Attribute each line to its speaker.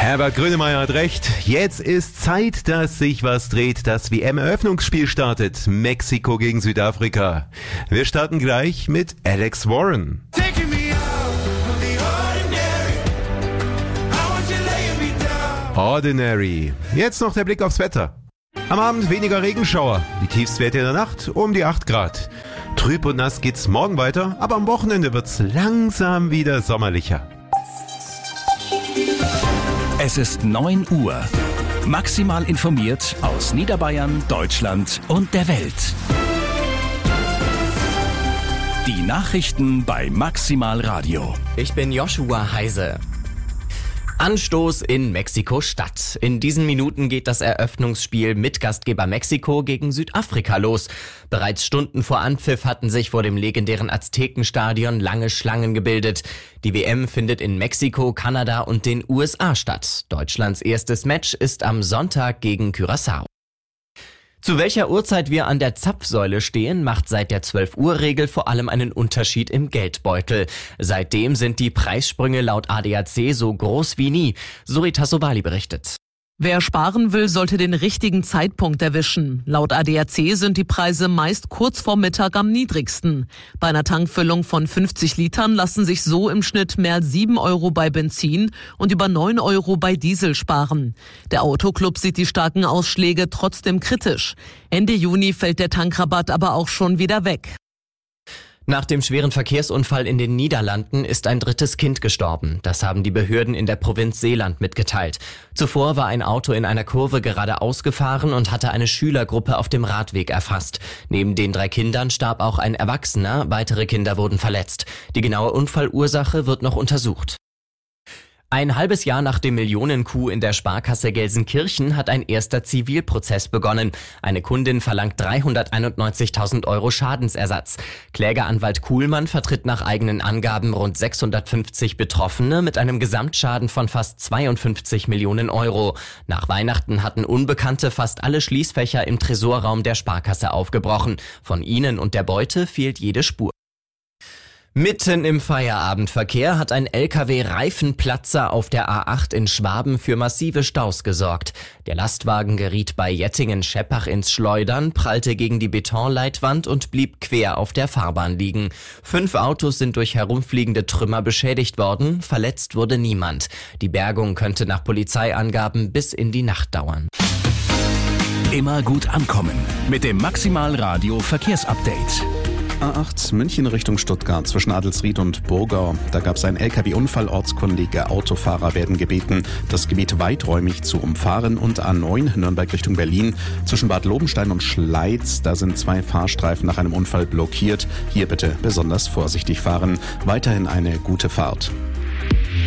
Speaker 1: Herbert Grönemeyer hat recht. Jetzt ist Zeit, dass sich was dreht. Das WM-Eröffnungsspiel startet. Mexiko gegen Südafrika. Wir starten gleich mit Alex Warren. Ordinary. Jetzt noch der Blick aufs Wetter. Am Abend weniger Regenschauer. Die Tiefstwerte in der Nacht um die 8 Grad. Trüb und nass geht's morgen weiter, aber am Wochenende wird's langsam wieder sommerlicher.
Speaker 2: Es ist 9 Uhr. Maximal informiert aus Niederbayern, Deutschland und der Welt. Die Nachrichten bei Maximal Radio.
Speaker 3: Ich bin Joshua Heise. Anstoß in Mexiko-Stadt. In diesen Minuten geht das Eröffnungsspiel mit Gastgeber Mexiko gegen Südafrika los. Bereits Stunden vor Anpfiff hatten sich vor dem legendären Aztekenstadion lange Schlangen gebildet. Die WM findet in Mexiko, Kanada und den USA statt. Deutschlands erstes Match ist am Sonntag gegen Curaçao. Zu welcher Uhrzeit wir an der Zapfsäule stehen, macht seit der 12-Uhr-Regel vor allem einen Unterschied im Geldbeutel. Seitdem sind die Preissprünge laut ADAC so groß wie nie. Suri Tassovali berichtet.
Speaker 4: Wer sparen will, sollte den richtigen Zeitpunkt erwischen. Laut ADAC sind die Preise meist kurz vor Mittag am niedrigsten. Bei einer Tankfüllung von 50 Litern lassen sich so im Schnitt mehr als 7 Euro bei Benzin und über 9 Euro bei Diesel sparen. Der Autoclub sieht die starken Ausschläge trotzdem kritisch. Ende Juni fällt der Tankrabatt aber auch schon wieder weg.
Speaker 3: Nach dem schweren Verkehrsunfall in den Niederlanden ist ein drittes Kind gestorben. Das haben die Behörden in der Provinz Zeeland mitgeteilt. Zuvor war ein Auto in einer Kurve geradeaus gefahren und hatte eine Schülergruppe auf dem Radweg erfasst. Neben den 3 Kindern starb auch ein Erwachsener, weitere Kinder wurden verletzt. Die genaue Unfallursache wird noch untersucht. Ein halbes Jahr nach dem Millionen-Coup in der Sparkasse Gelsenkirchen hat ein erster Zivilprozess begonnen. Eine Kundin verlangt 391.000 Euro Schadensersatz. Klägeranwalt Kuhlmann vertritt nach eigenen Angaben rund 650 Betroffene mit einem Gesamtschaden von fast 52 Millionen Euro. Nach Weihnachten hatten Unbekannte fast alle Schließfächer im Tresorraum der Sparkasse aufgebrochen. Von ihnen und der Beute fehlt jede Spur. Mitten im Feierabendverkehr hat ein LKW-Reifenplatzer auf der A8 in Schwaben für massive Staus gesorgt. Der Lastwagen geriet bei Jettingen-Scheppach ins Schleudern, prallte gegen die Betonleitwand und blieb quer auf der Fahrbahn liegen. 5 Autos sind durch herumfliegende Trümmer beschädigt worden, verletzt wurde niemand. Die Bergung könnte nach Polizeiangaben bis in die Nacht dauern.
Speaker 2: Immer gut ankommen mit dem Maximal Radio Verkehrsupdate.
Speaker 5: A8 München Richtung Stuttgart zwischen Adelsried und Burgau. Da gab es einen LKW-Unfall. Ortskundige Autofahrer werden gebeten, das Gebiet weiträumig zu umfahren. Und A9 Nürnberg Richtung Berlin zwischen Bad Lobenstein und Schleiz. Da sind 2 Fahrstreifen nach einem Unfall blockiert. Hier bitte besonders vorsichtig fahren. Weiterhin eine gute Fahrt.